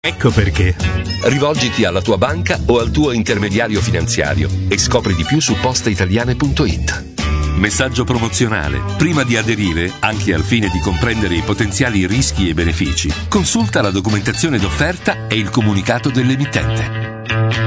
Ecco perché. Rivolgiti alla tua banca o al tuo intermediario finanziario e scopri di più su posteitaliane.it. Messaggio promozionale. Prima di aderire, anche al fine di comprendere i potenziali rischi e benefici, consulta la documentazione d'offerta e il comunicato dell'emittente.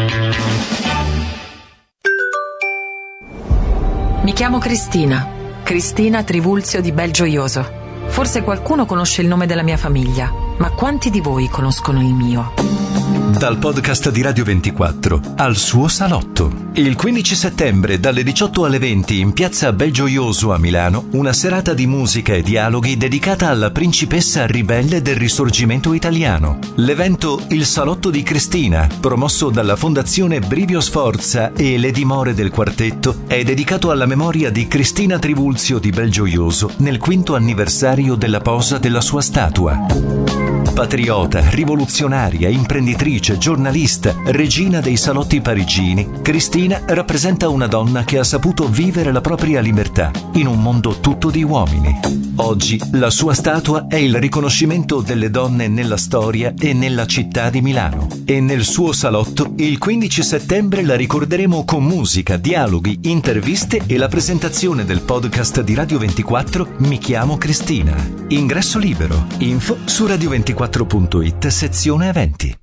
Mi chiamo Cristina Trivulzio di Belgioioso. Forse qualcuno conosce il nome della mia famiglia, ma quanti di voi conoscono il mio? Dal podcast di Radio 24 al suo salotto. Il 15 settembre dalle 18 alle 20 in piazza Belgioioso a Milano, una serata di musica e dialoghi dedicata alla principessa ribelle del risorgimento italiano. L'evento Il Salotto di Cristina, promosso dalla Fondazione Brivio Sforza e le dimore del quartetto, è dedicato alla memoria di Cristina Trivulzio di Belgioioso nel 5° anniversario della posa della sua statua. Patriota, rivoluzionaria, imprenditrice, giornalista, regina dei salotti parigini, Cristina rappresenta una donna che ha saputo vivere la propria libertà in un mondo tutto di uomini. Oggi la sua statua è il riconoscimento delle donne nella storia e nella città di Milano. E nel suo salotto il 15 settembre la ricorderemo con musica, dialoghi, interviste e la presentazione del podcast di Radio 24 Mi chiamo Cristina. Ingresso libero. Info su radio24.it sezione eventi.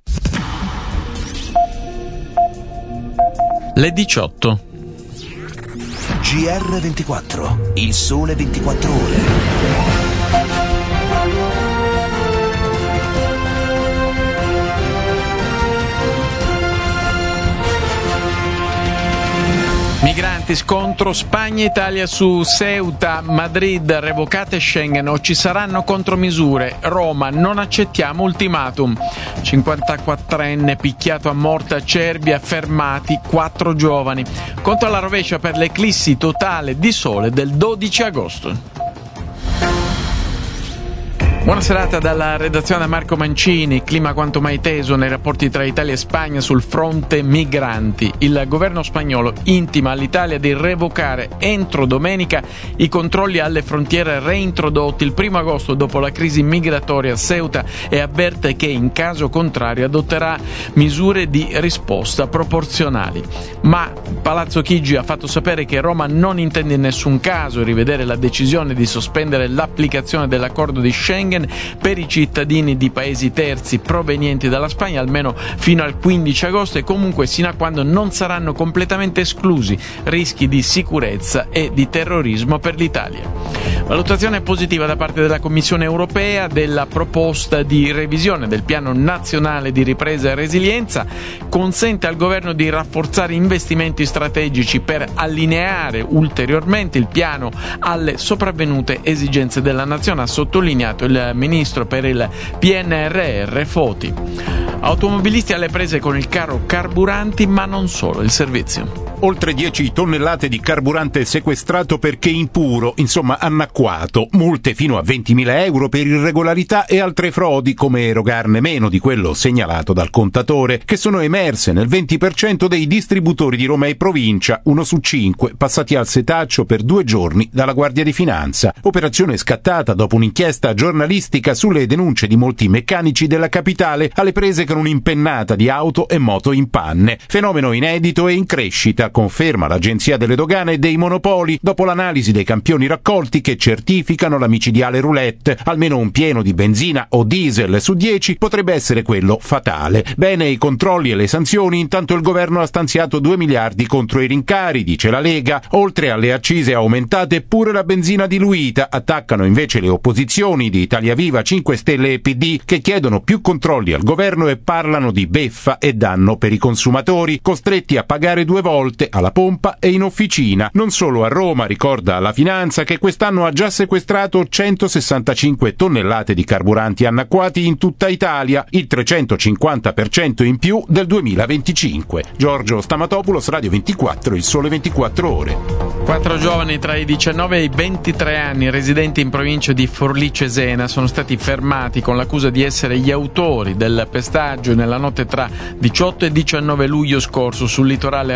Le 18. GR24, il sole 24 ore. Migranti, scontro Spagna-Italia su Ceuta, Madrid, revocate Schengen o ci saranno contromisure, Roma, non accettiamo ultimatum. 54enne picchiato a morte a Cervia, fermati 4 giovani. Conto alla rovescia per l'eclissi totale di sole del 12 agosto. Buona serata dalla redazione Marco Mancini. Clima quanto mai teso nei rapporti tra Italia e Spagna sul fronte migranti. Il governo spagnolo intima all'Italia di revocare entro domenica i controlli alle frontiere reintrodotti il 1 agosto dopo la crisi migratoria a Ceuta e avverte che in caso contrario adotterà misure di risposta proporzionali. Ma Palazzo Chigi ha fatto sapere che Roma non intende in nessun caso rivedere la decisione di sospendere l'applicazione dell'accordo di Schengen per i cittadini di paesi terzi provenienti dalla Spagna almeno fino al 15 agosto e comunque sino a quando non saranno completamente esclusi rischi di sicurezza e di terrorismo per l'Italia. Valutazione positiva da parte della Commissione europea della proposta di revisione del Piano Nazionale di Ripresa e Resilienza, consente al governo di rafforzare investimenti strategici per allineare ulteriormente il piano alle sopravvenute esigenze della nazione, ha sottolineato il ministro per il PNRR Foti. Automobilisti alle prese con il caro carburanti, ma non solo, il servizio. Oltre 10 tonnellate di carburante sequestrato perché impuro, insomma annacquato, multe fino a 20.000 euro per irregolarità e altre frodi come erogarne meno di quello segnalato dal contatore, che sono emerse nel 20% dei distributori di Roma e provincia, 1 su 5 passati al setaccio per 2 giorni dalla Guardia di Finanza. Operazione scattata dopo un'inchiesta giornalistica sulle denunce di molti meccanici della capitale alle prese con un'impennata di auto e moto in panne. Fenomeno inedito e in crescita, conferma l'Agenzia delle Dogane e dei Monopoli dopo l'analisi dei campioni raccolti che certificano la micidiale roulette. Almeno un pieno di benzina o diesel su 10 potrebbe essere quello fatale. Bene i controlli e le sanzioni, intanto il governo ha stanziato 2 miliardi contro i rincari, dice la Lega. Oltre alle accise aumentate, pure la benzina diluita. Attaccano invece le opposizioni di Italia Viva, 5 Stelle e PD, che chiedono più controlli al governo e parlano di beffa e danno per i consumatori, costretti a pagare 2 volte alla pompa e in officina. Non solo a Roma, ricorda la Finanza, che quest'anno ha già sequestrato 165 tonnellate di carburanti annacquati in tutta Italia, il 350% in più del 2025. Giorgio Stamatopoulos, Radio 24, il sole 24 ore. 4 giovani tra i 19 e i 23 anni residenti in provincia di Forlì Cesena sono stati fermati con l'accusa di essere gli autori del pestaggio nella notte tra 18 e 19 luglio scorso sul litorale ravenese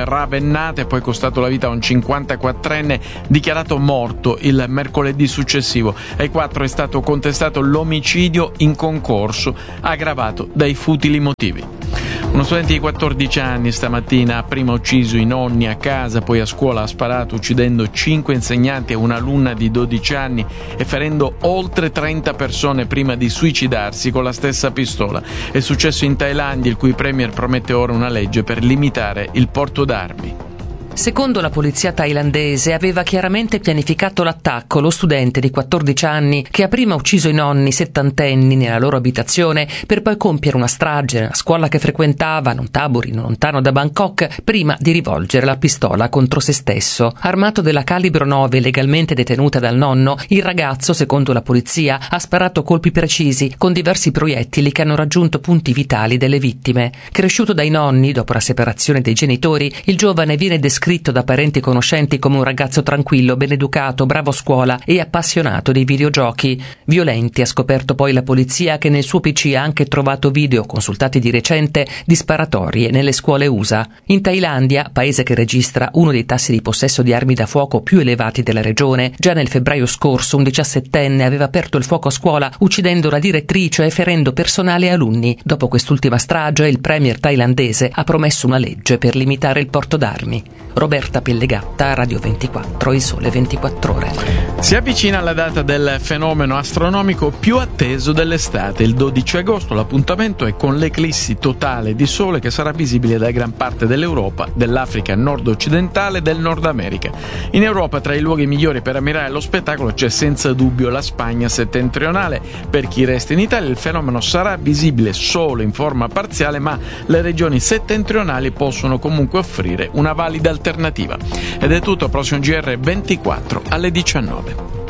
impennata e poi costato la vita a un 54enne dichiarato morto il mercoledì successivo. Ai 4 è stato contestato l'omicidio in concorso aggravato dai futili motivi. Uno studente di 14 anni stamattina ha prima ucciso i nonni a casa, poi a scuola ha sparato uccidendo 5 insegnanti e un'alunna di 12 anni e ferendo oltre 30 persone prima di suicidarsi con la stessa pistola. È successo in Thailandia, il cui premier promette ora una legge per limitare il porto d'armi. Secondo la polizia thailandese aveva chiaramente pianificato l'attacco lo studente di 14 anni che ha prima ucciso i nonni settantenni nella loro abitazione per poi compiere una strage nella scuola che frequentava, non tabori lontano da Bangkok, prima di rivolgere la pistola contro se stesso. Armato della calibro 9 legalmente detenuta dal nonno, il ragazzo, secondo la polizia, ha sparato colpi precisi con diversi proiettili che hanno raggiunto punti vitali delle vittime. Cresciuto dai nonni dopo la separazione dei genitori, il giovane viene descritto da parenti e conoscenti come un ragazzo tranquillo, ben educato, bravo a scuola e appassionato dei videogiochi violenti. Ha scoperto poi la polizia che nel suo PC ha anche trovato video consultati di recente di sparatorie nelle scuole USA. In Thailandia, paese che registra uno dei tassi di possesso di armi da fuoco più elevati della regione, già nel febbraio scorso un 17enne aveva aperto il fuoco a scuola uccidendo la direttrice e ferendo personale e alunni. Dopo quest'ultima strage, il premier thailandese ha promesso una legge per limitare il porto d'armi. Roberta Pellegatta, Radio 24, Il Sole 24 Ore. Si avvicina la data del fenomeno astronomico più atteso dell'estate. Il 12 agosto l'appuntamento è con l'eclissi totale di Sole che sarà visibile da gran parte dell'Europa, dell'Africa nord-occidentale e del Nord America. In Europa tra i luoghi migliori per ammirare lo spettacolo c'è senza dubbio la Spagna settentrionale. Per chi resta in Italia il fenomeno sarà visibile solo in forma parziale, ma le regioni settentrionali possono comunque offrire una valida alternativa. Ed è tutto, prossimo GR 24 alle 19.